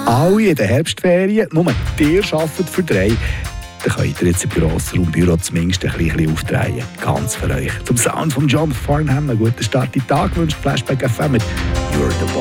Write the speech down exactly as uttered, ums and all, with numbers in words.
Alle in den Herbstferien, nur ihr arbeitet für drei. Dann könnt ihr jetzt im Grossraumbüro zumindest ein bisschen aufdrehen. Ganz für euch. Zum Sound von John Farnham einen guten Start in den Tag wünscht Flashback F M mit «You're the One».